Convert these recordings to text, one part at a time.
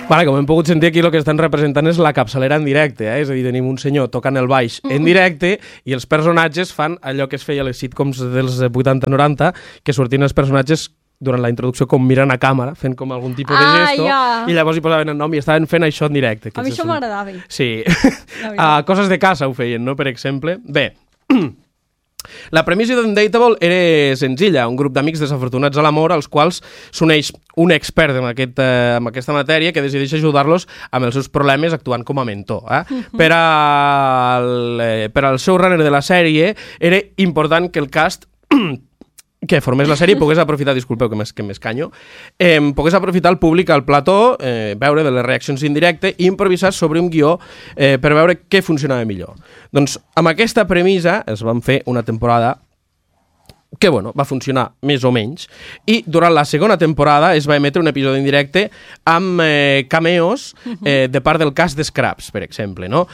Vale, com hem pogut sentir aquí, el que estan representant és la capçalera en directe, és a dir, tenim un senyor tocant el baix en directe i els personatges fan allò que es feia a les sitcoms dels 80-90, que sortien els personatges durant la introducció com mirant a càmera, fent com algun tipus de gesto, i llavors hi posaven el nom i estaven fent això en directe. A mi això m'agradava. Sí. Coses de casa ho feien, no?, per exemple. Bé, la premissa d'Undateable era senzilla, un grup d'amics desafortunats a l'amor als quals s'uneix un expert en aquesta matèria que decideix ajudar-los amb els seus problemes actuant com a mentor. Per al showrunner de la sèrie era important que el cast que formés la sèrie pogués aprofitar, disculpeu que m'escanyo, pogués aprofitar el públic al plató, veure de les reaccions en directe i improvisar sobre un guió per veure què funcionava millor. Doncs amb aquesta premissa es van fer una temporada que, bueno, va funcionar més o menys, i durant la segona temporada es va emetre un episodi en directe amb cameos de part del cast de Scraps, per exemple, no?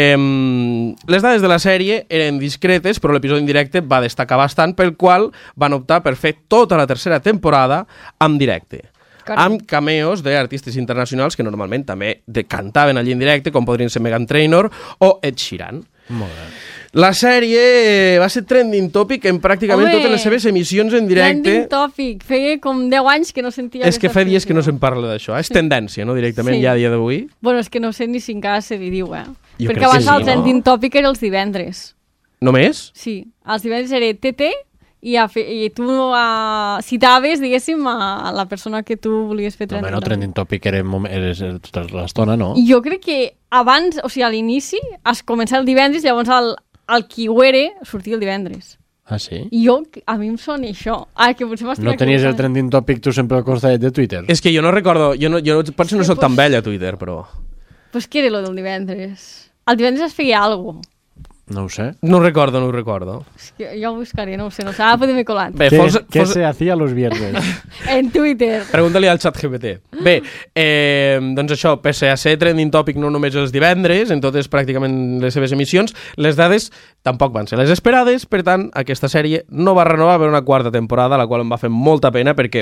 Les dades de la sèrie eren discretes, però l'episodi en directe va destacar bastant, pel qual van optar per fer tota la tercera temporada en directe. Amb cameos d'artistes internacionals que normalment també cantaven allí en directe, com podrien ser Meghan Trainor o Ed Sheeran. Molt bé. La sèrie va ser trending topic en pràcticament totes les seves emissions en directe. Trending topic. Feia com 10 anys que no sentia És que fa dies que no se'n parla d'això. És tendència, no?, directament, ja a dia d'avui. Bueno, és que no sé ni si encara se diu, Jo perquè abans el trending topic era els divendres. Només? Sí, els divendres era TT i tu citaves, diguéssim, a la persona que tu volies fer trending. No, trending topic era tota l'estona, no? Jo crec que abans, o sigui, a l'inici, es començava el divendres, llavors el qui ho era sortia el divendres. Ah, sí? I a mi em sona això. Que potser no tenies el trending topic tu sempre al costat de Twitter? És que jo no recordo, jo potser no soc tan vell a Twitter, però... Pues què era lo del divendres? El divendres es feia alguna cosa. No ho sé. No ho recordo. És que jo ho buscaré, no ho sé, ara podem colar. ¿Qué se hacía los viernes? En Twitter. Pregunta-li al xat GPT. Bé, doncs això, pese a ser trending topic no només els divendres, en totes pràcticament les seves emissions, les dades tampoc van ser les esperades, per tant, aquesta sèrie no va renovar per una quarta temporada, la qual em va fer molta pena, perquè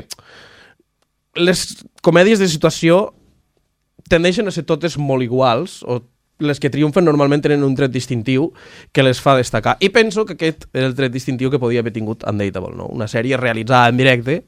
les comèdies de situació tendeixen a ser totes molt iguals, o les que triomfen normalment tenen un tret distintiu que les fa destacar. I penso que aquest era el tret distintiu que podia haver tingut Undateable, no? Una sèrie realitzada en directe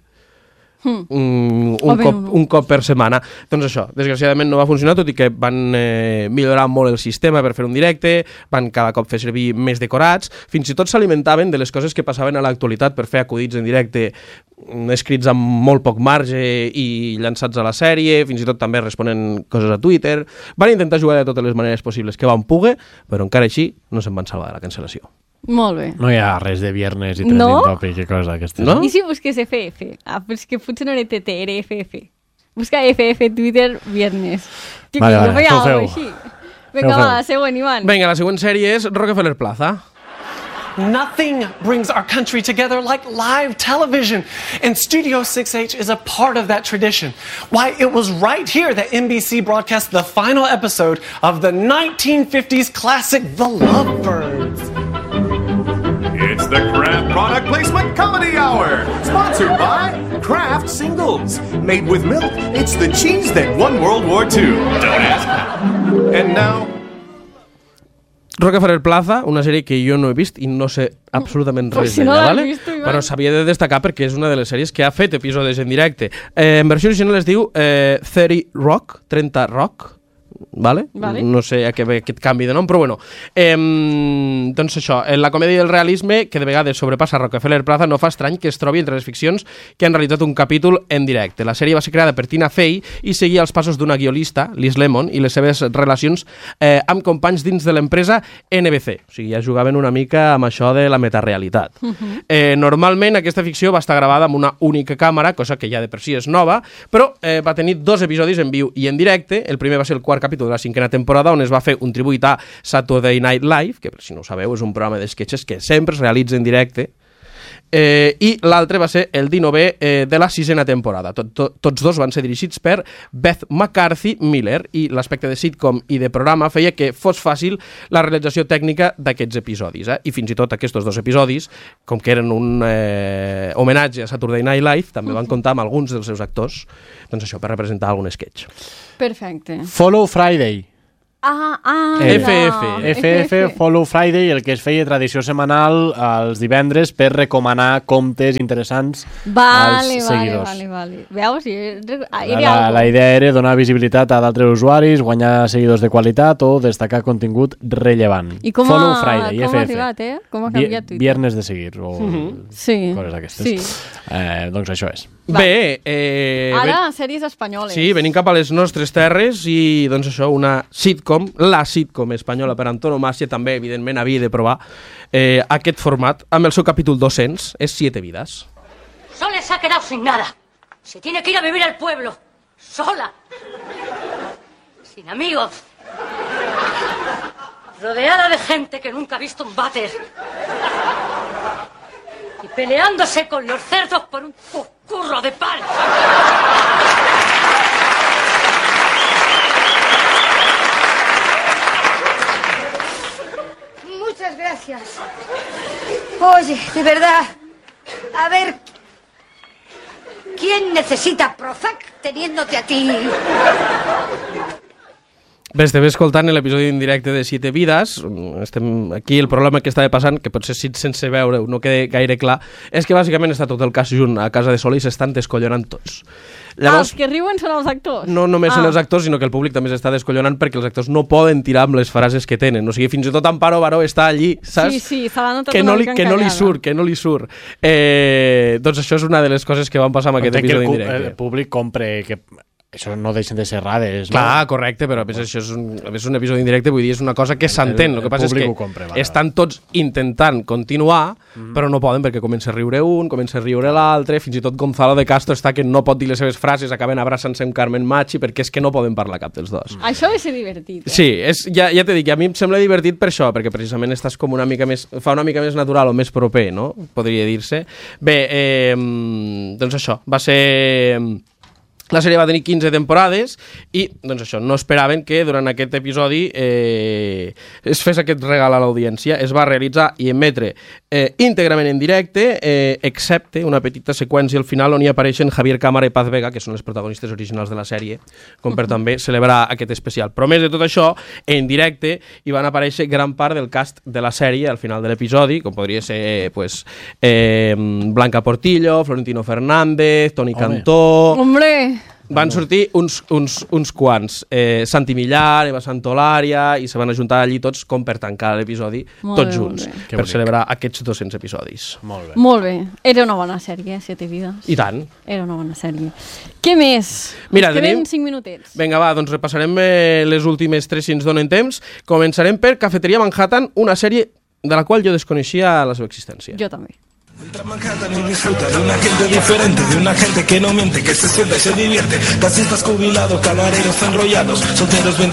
un cop per setmana. Doncs això, desgraciadament no va funcionar, tot i que van millorar molt el sistema per fer un directe, van cada cop fer servir més decorats, fins i tot s'alimentaven de les coses que passaven a l'actualitat per fer acudits en directe escrits amb molt poc marge i llançats a la sèrie, fins i tot també responen coses a Twitter. Van intentar jugar de totes les maneres possibles que van poder, però encara així no se'n van salvar de la cancel·lació. Molt bé. No hi ha res de viernes i trending topic i cosa d'aquestes. No? I si busques FF? Però és que potser no era TT, era FF. Busca FF Twitter viernes. Vale, jo feia alguna així. Vinga, va, la següent, Ivan. Vinga, la següent sèrie és Rockefeller Plaza. Nothing brings our country together like live television, and Studio 6H is a part of that tradition. Why, it was right here that NBC broadcast the final episode of the 1950s classic The Lovebirds. It's the Kraft Product Placement Comedy Hour, sponsored by Kraft Singles. Made with milk, it's the cheese that won World War II. Don't ask how. And now... Rockefeller Plaza, una sèrie que jo no he vist i no sé absolutament res d'ella, vale? Però s'havia de destacar perquè és una de les sèries que ha fet episodis en directe. En versió original es diu 30 Rock, vale? No sé a què ve aquest canvi de nom, però bueno. Doncs això, la comèdia del realisme, que de vegades sobrepassa Rockefeller Plaza, no fa estrany que es trobi entre les ficcions que han realitzat un capítol en directe. La sèrie va ser creada per Tina Fey i seguia els passos d'una guionista, Liz Lemon, i les seves relacions amb companys dins de l'empresa NBC. O sigui, ja jugaven una mica amb això de la metarealitat. Normalment aquesta ficció va estar gravada amb una única càmera, cosa que ja de per si és nova, però va tenir 2 episodis en viu i en directe. El primer va ser el quart capítol de la 5a temporada, on es va fer un tribut a Saturday Night Live, que, si no ho sabeu, és un programa d'esquetxes que sempre es realitza en directe. i l'altre va ser el 19è de la 6a temporada. Tots dos van ser dirigits per Beth McCarthy Miller, i l'aspecte de sitcom i de programa feia que fos fàcil la realització tècnica d'aquests episodis. I fins i tot aquests dos episodis, com que eren un homenatge a Saturday Night Live, també van comptar amb alguns dels seus actors, doncs això, per representar algun sketch. Perfecte. Follow Friday. FF. Follow Friday, el que es feia tradició setmanal els divendres per recomanar comptes interessants als seguidors. Vale. Veus? La idea era donar visibilitat a d'altres usuaris, guanyar seguidors de qualitat o destacar contingut rellevant. I com Follow Friday, com ha arribat, Com ha canviat Twitter? Viernes de seguir o coses d'aquestes. Sí. Doncs això és. Bé, ara sèries espanyoles. Sí, venim cap a les nostres terres i doncs això, una sitcom, la sitcom espanyola per antonomàsia, també evidentment havia de provar aquest format amb el seu capítol 200, és 7 vidas. Sola se ha quedado sin nada. Se tiene que ir a vivir al pueblo. Sola. Sin amigos. Rodeada de gente que nunca ha visto un váter. Y peleándose con los cerdos por un curro de pan. Muchas gracias. Oye, de verdad, a ver, ¿quién necesita Prozac teniéndote a ti? Bé, estem escoltant l'episodi en directe de 7 vidas. Estem aquí, el problema que estava passant, que potser sense veure no queda gaire clar, és que bàsicament està tot el cas junt a casa de Sola i s'estan descollonant tots. Llavors, els que riuen són els actors. No només són els actors, sinó que el públic també s'està descollonant perquè els actors no poden tirar amb les frases que tenen. O sigui, fins i tot Amparo Baró està allí, saps? Sí, se l'ha notat que no li surt. Doncs això és una de les coses que van passar amb aquest episodi en directe. El públic compre que això no deixen de ser rades. Clar, correcte, però a més això és un episodi en directe, vull dir, és una cosa que s'entén. El que passa és que estan tots intentant continuar, però no poden perquè comença a riure un, comença a riure l'altre, fins i tot Gonzalo de Castro està que no pot dir les seves frases, acaben abraçant-se amb Carmen Machi perquè és que no poden parlar cap dels dos. Això és divertit. Sí, ja t'he dit que a mi em sembla divertit per això, perquè precisament estàs com una mica més, fa una mica més natural o més proper, no? Podria dir-se. Bé, doncs això, va ser... La sèrie va tenir 15 temporades i, doncs això, no esperaven que durant aquest episodi es fes aquest regal a l'audiència. Es va realitzar i emetre íntegrament en directe, excepte una petita seqüència al final on hi apareixen Javier Cámara i Paz Vega, que són els protagonistes originals de la sèrie, com per també celebrar aquest especial. Però més de tot això, en directe hi van aparèixer gran part del cast de la sèrie al final de l'episodi, com podria ser pues, Blanca Portillo, Florentino Fernández, Toni Cantó... Hombre! Van sortir uns quants. Santi Millar, Eva Santolària, i se van ajuntar allí tots com per tancar l'episodi, tots junts, per celebrar aquests 200 episodis. Molt bé. Molt bé. Era una bona sèrie, 7 vides. I tant. Era una bona sèrie. Què més? Mira, tenim 5 minutets. Vinga, va, doncs repassarem les últimes 3 si ens donen temps. Començarem per Cafeteria Manhattan, una sèrie de la qual jo desconeixia la seva existència. Jo també. Entra Manhattan y disfruta de una gente diferente, de una gente que no miente, que se sienta y se divierte. Taxistas jubilados, camareros enrollados, solteros